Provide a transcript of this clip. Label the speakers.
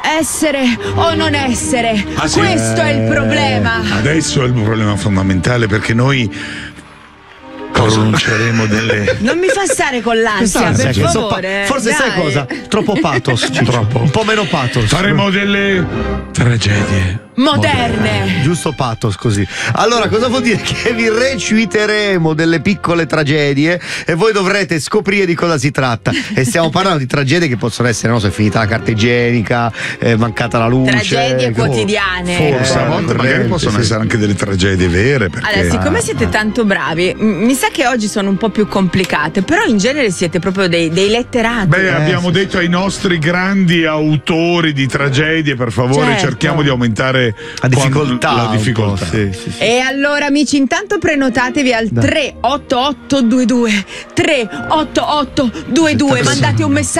Speaker 1: essere o non essere.
Speaker 2: Ah, sì?
Speaker 1: Questo è il problema.
Speaker 2: Adesso è il problema fondamentale, perché noi pronunceremo delle...
Speaker 1: Non mi fa stare con l'ansia, per favore.
Speaker 3: Forse
Speaker 1: dai.
Speaker 3: sai cosa? Troppo pathos, Ciccio.
Speaker 2: Troppo.
Speaker 3: Un po' meno pathos.
Speaker 2: Faremo delle tragedie
Speaker 1: Moderne.
Speaker 3: Giusto pathos così. Allora, cosa vuol dire? Che vi reciteremo delle piccole tragedie e voi dovrete scoprire di cosa si tratta. E stiamo parlando di tragedie che possono essere, non so, è finita la carta igienica, è mancata la luce.
Speaker 1: Tragedie quotidiane.
Speaker 2: Forse a volte magari possono essere anche delle tragedie vere, perché...
Speaker 1: Allora, siccome siete tanto bravi, mi sa che oggi sono un po' più complicate, però in genere siete proprio dei letterati.
Speaker 2: Beh, abbiamo detto ai nostri grandi autori di tragedie, per favore,
Speaker 1: Certo.
Speaker 2: cerchiamo di aumentare
Speaker 3: La difficoltà.
Speaker 2: la difficoltà.
Speaker 3: Sì.
Speaker 1: E allora, amici, intanto prenotatevi al 38822 38822, mandate un messaggio